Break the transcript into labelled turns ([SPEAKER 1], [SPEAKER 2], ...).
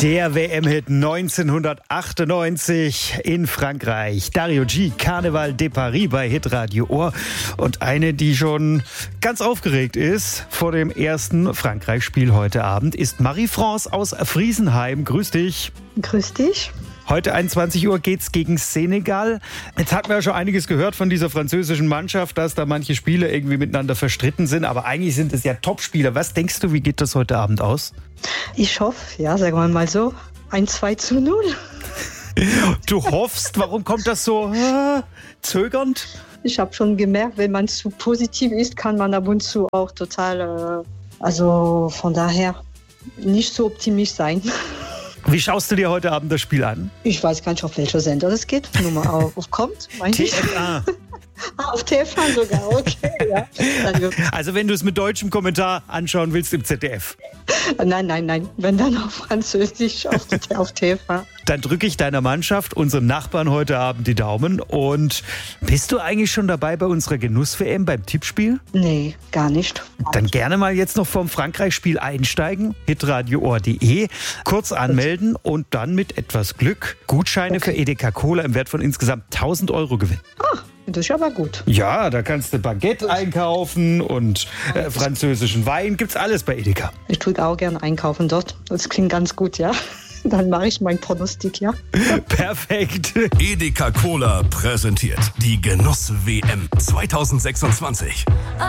[SPEAKER 1] Der WM-Hit 1998 in Frankreich. Dario G, Carnaval de Paris bei Hitradio Ohr. Und eine, die schon ganz aufgeregt ist vor dem ersten Frankreich-Spiel heute Abend, ist Marie-France aus Friesenheim. Grüß dich.
[SPEAKER 2] Grüß dich.
[SPEAKER 1] Heute 21 Uhr geht's gegen Senegal. Jetzt hatten wir ja schon einiges gehört von dieser französischen Mannschaft, dass da manche Spieler irgendwie miteinander verstritten sind. Aber eigentlich sind es ja Topspieler. Was denkst du, wie geht das heute Abend aus?
[SPEAKER 2] Ich hoffe, ja, sagen wir mal so, 1-2-0.
[SPEAKER 1] Du hoffst, warum kommt das so zögernd?
[SPEAKER 2] Ich habe schon gemerkt, wenn man zu positiv ist, kann man ab und zu auch total, also von daher nicht so optimistisch sein.
[SPEAKER 1] Wie schaust du dir heute Abend das Spiel an?
[SPEAKER 2] Ich weiß gar nicht, auf welcher Sender das geht. Nummer auf kommt, meine ich.
[SPEAKER 1] TFA.
[SPEAKER 2] Auf TFA sogar, okay, ja.
[SPEAKER 1] Also wenn du es mit deutschem Kommentar anschauen willst im ZDF.
[SPEAKER 2] Nein. Wenn dann auf Französisch auf TFA.
[SPEAKER 1] Dann drücke ich deiner Mannschaft, unseren Nachbarn heute Abend die Daumen. Und bist du eigentlich schon dabei bei unserer Genuss-WM beim Tippspiel?
[SPEAKER 2] Nee, gar nicht.
[SPEAKER 1] Dann gerne mal jetzt noch vorm Frankreich-Spiel einsteigen, hitradioohr.de, kurz anmelden und dann mit etwas Glück Gutscheine für Edeka Cola im Wert von insgesamt 1.000 Euro gewinnen.
[SPEAKER 2] Das ist aber gut.
[SPEAKER 1] Ja, da kannst du Baguette einkaufen und französischen Wein. Gibt's alles bei Edeka.
[SPEAKER 2] Ich tue auch gerne einkaufen dort. Das klingt ganz gut, ja. Dann mache ich meinen Pronostik, ja.
[SPEAKER 1] Perfekt.
[SPEAKER 3] Edeka Cola präsentiert die Genuss-WM 2026.